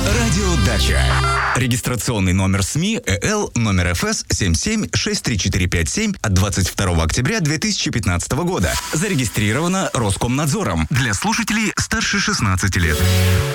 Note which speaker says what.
Speaker 1: Радио Дача. Регистрационный номер СМИ ЭЛ номер ФС 77-63457 от 22 октября 2015 года. Зарегистрировано Роскомнадзором для слушателей старше 16 лет.